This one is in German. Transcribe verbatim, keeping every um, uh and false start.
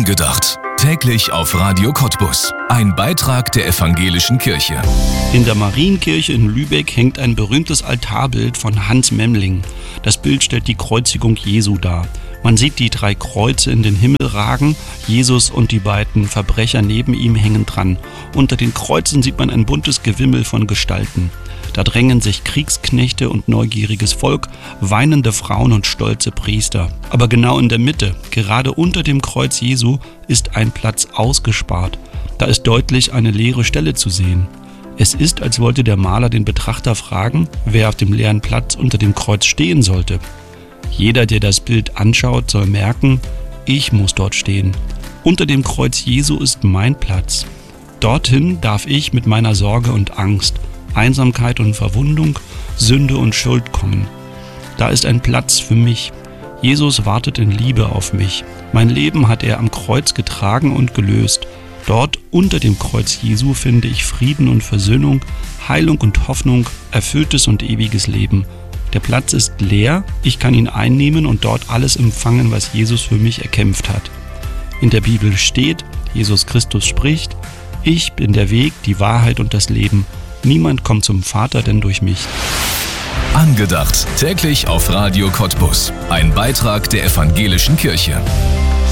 Angedacht. Täglich auf Radio Cottbus. Ein Beitrag der Evangelischen Kirche. In der Marienkirche in Lübeck hängt ein berühmtes Altarbild von Hans Memling. Das Bild stellt die Kreuzigung Jesu dar. Man sieht die drei Kreuze in den Himmel ragen, Jesus und die beiden Verbrecher neben ihm hängen dran. Unter den Kreuzen sieht man ein buntes Gewimmel von Gestalten. Da drängen sich Kriegsknechte und neugieriges Volk, weinende Frauen und stolze Priester. Aber genau in der Mitte, gerade unter dem Kreuz Jesu, ist ein Platz ausgespart. Da ist deutlich eine leere Stelle zu sehen. Es ist, als wollte der Maler den Betrachter fragen, wer auf dem leeren Platz unter dem Kreuz stehen sollte. Jeder, der das Bild anschaut, soll merken, ich muss dort stehen. Unter dem Kreuz Jesu ist mein Platz. Dorthin darf ich mit meiner Sorge und Angst, Einsamkeit und Verwundung, Sünde und Schuld kommen. Da ist ein Platz für mich. Jesus wartet in Liebe auf mich. Mein Leben hat er am Kreuz getragen und gelöst. Dort unter dem Kreuz Jesu finde ich Frieden und Versöhnung, Heilung und Hoffnung, erfülltes und ewiges Leben. Der Platz ist leer, ich kann ihn einnehmen und dort alles empfangen, was Jesus für mich erkämpft hat. In der Bibel steht, Jesus Christus spricht, ich bin der Weg, die Wahrheit und das Leben. Niemand kommt zum Vater denn durch mich. Angedacht. Täglich auf Radio Cottbus. Ein Beitrag der Evangelischen Kirche.